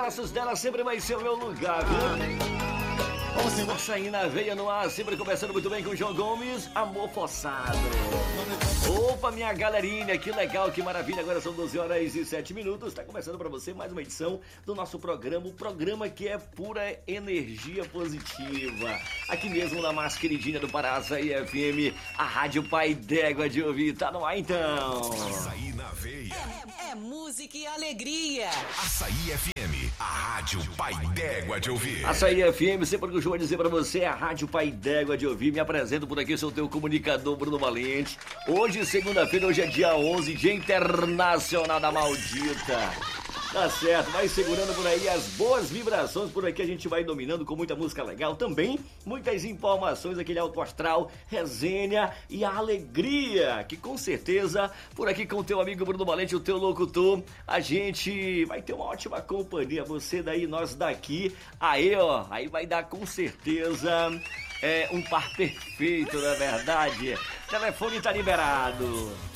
braços dela sempre vai ser o meu lugar, viu? Açaí na veia no ar, sempre conversando muito bem com o João Gomes, Amor Forçado. Opa, minha galerinha, que legal, que maravilha. Agora são 12 horas e 7 minutos. Está começando para você mais uma edição do nosso programa, o programa que é pura energia positiva. Aqui mesmo na mais queridinha do Pará, Açaí FM, a Rádio Pai d'Égua de ouvir. Tá no ar então. Açaí na veia. É música e alegria. Açaí FM, a Rádio Pai d'Égua de ouvir. Açaí FM, sempre que eu vou dizer pra você, é a Rádio Pai d'Égua de ouvir. Me apresento por aqui, sou o teu comunicador Bruno Valente. Hoje, segunda-feira, hoje é dia 11, Dia Internacional da Maldita. Tá certo, vai segurando por aí as boas vibrações, por aqui a gente vai dominando com muita música legal também, muitas informações, aquele alto astral, resenha e a alegria, que com certeza, por aqui com o teu amigo Bruno Valente, o teu locutor, a gente vai ter uma ótima companhia, você daí, nós daqui, aí ó, aí vai dar com certeza um par perfeito, não é verdade? O telefone tá liberado.